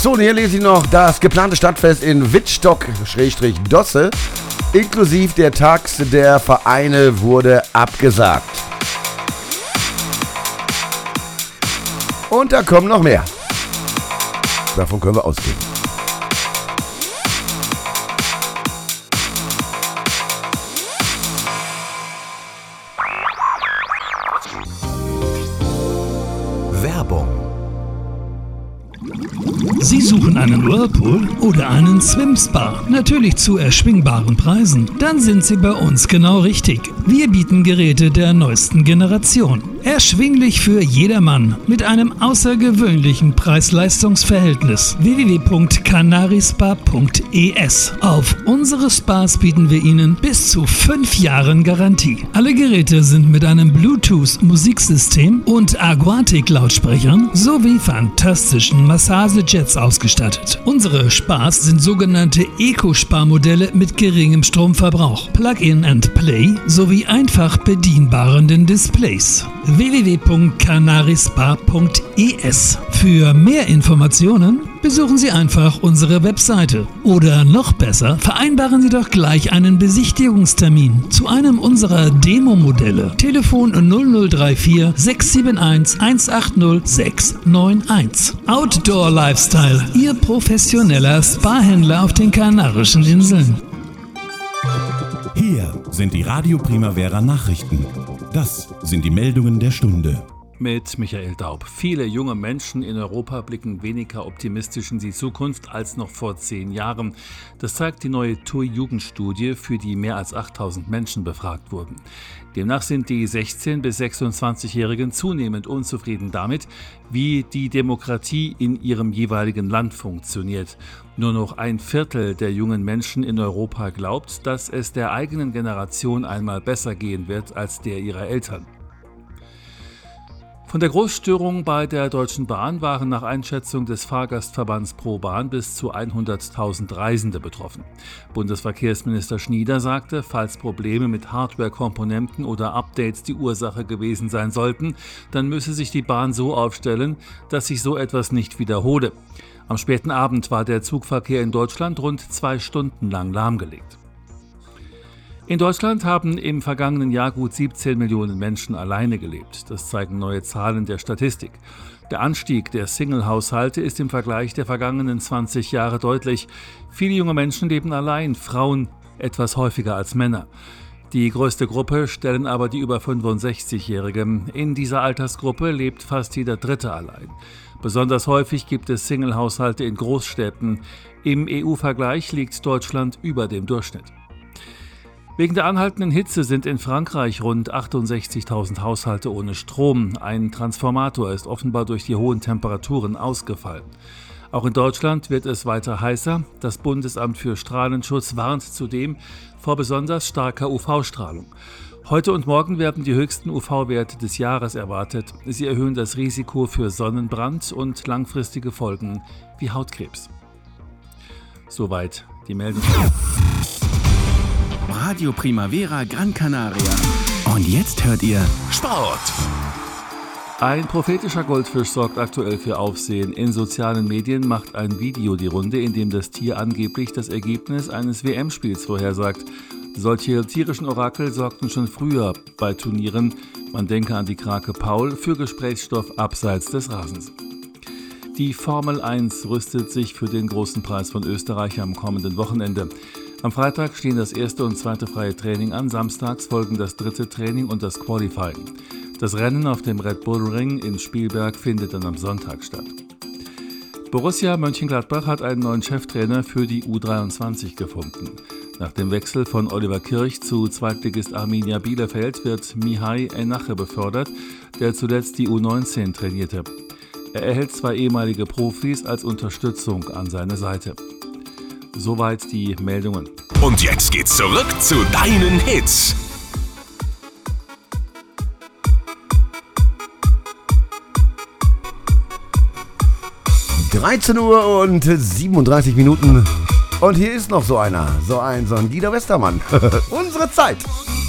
So, und hier lese ich noch, das geplante Stadtfest in Wittstock-Dosse inklusive der Tags der Vereine wurde abgesagt. Und da kommen noch mehr. Davon können wir ausgehen. Werbung. Sie suchen einen Whirlpool oder einen Swim-Spa, natürlich zu erschwingbaren Preisen? Dann sind Sie bei uns genau richtig. Wir bieten Geräte der neuesten Generation. Erschwinglich für jedermann mit einem außergewöhnlichen Preis-Leistungs-Verhältnis. www.canarispa.es. Auf unsere Spas bieten wir Ihnen bis zu 5 Jahren Garantie. Alle Geräte sind mit einem Bluetooth-Musiksystem und Aquatic-Lautsprechern sowie fantastischen Massagejets ausgestattet. Unsere Spas sind sogenannte Eco-Spa-Modelle mit geringem Stromverbrauch, Plug-in and Play sowie einfach bedienbaren Displays. www.canarispa.es. Für mehr Informationen besuchen Sie einfach unsere Webseite. Oder noch besser, vereinbaren Sie doch gleich einen Besichtigungstermin zu einem unserer Demo-Modelle. Telefon 0034 671 180 691. Outdoor Lifestyle, Ihr professioneller Spa-Händler auf den Kanarischen Inseln. Hier sind die Radio Primavera Nachrichten. Das sind die Meldungen der Stunde. Mit Michael Daub. Viele junge Menschen in Europa blicken weniger optimistisch in die Zukunft als noch vor 10 Jahren. Das zeigt die neue TUI-Jugendstudie, für die mehr als 8000 Menschen befragt wurden. Demnach sind die 16- bis 26-Jährigen zunehmend unzufrieden damit, wie die Demokratie in ihrem jeweiligen Land funktioniert. Nur noch 1/4 der jungen Menschen in Europa glaubt, dass es der eigenen Generation einmal besser gehen wird als der ihrer Eltern. Von der Großstörung bei der Deutschen Bahn waren nach Einschätzung des Fahrgastverbands ProBahn bis zu 100.000 Reisende betroffen. Bundesverkehrsminister Schnieder sagte, falls Probleme mit Hardware-Komponenten oder Updates die Ursache gewesen sein sollten, dann müsse sich die Bahn so aufstellen, dass sich so etwas nicht wiederhole. Am späten Abend war der Zugverkehr in Deutschland rund 2 Stunden lang lahmgelegt. In Deutschland haben im vergangenen Jahr gut 17 Millionen Menschen alleine gelebt. Das zeigen neue Zahlen der Statistik. Der Anstieg der Single-Haushalte ist im Vergleich der vergangenen 20 Jahre deutlich. Viele junge Menschen leben allein, Frauen etwas häufiger als Männer. Die größte Gruppe stellen aber die über 65-Jährigen. In dieser Altersgruppe lebt fast jeder Dritte allein. Besonders häufig gibt es Single-Haushalte in Großstädten. Im EU-Vergleich liegt Deutschland über dem Durchschnitt. Wegen der anhaltenden Hitze sind in Frankreich rund 68.000 Haushalte ohne Strom. Ein Transformator ist offenbar durch die hohen Temperaturen ausgefallen. Auch in Deutschland wird es weiter heißer. Das Bundesamt für Strahlenschutz warnt zudem vor besonders starker UV-Strahlung. Heute und morgen werden die höchsten UV-Werte des Jahres erwartet. Sie erhöhen das Risiko für Sonnenbrand und langfristige Folgen wie Hautkrebs. Soweit die Meldung. Radio Primavera Gran Canaria. Und jetzt hört ihr Sport. Ein prophetischer Goldfisch sorgt aktuell für Aufsehen. In sozialen Medien macht ein Video die Runde, in dem das Tier angeblich das Ergebnis eines WM-Spiels vorhersagt. Solche tierischen Orakel sorgten schon früher bei Turnieren, man denke an die Krake Paul, für Gesprächsstoff abseits des Rasens. Die Formel 1 rüstet sich für den großen Preis von Österreich am kommenden Wochenende. Am Freitag stehen das erste und zweite freie Training an, samstags folgen das dritte Training und das Qualifying. Das Rennen auf dem Red Bull Ring in Spielberg findet dann am Sonntag statt. Borussia Mönchengladbach hat einen neuen Cheftrainer für die U23 gefunden. Nach dem Wechsel von Oliver Kirch zu Zweitligist Arminia Bielefeld wird Mihai Enache befördert, der zuletzt die U19 trainierte. Er erhält 2 ehemalige Profis als Unterstützung an seine Seite. Soweit die Meldungen. Und jetzt geht's zurück zu deinen Hits. Uhr und 37 Minuten. Und hier ist noch so ein Dieter Westermann. Unsere Zeit.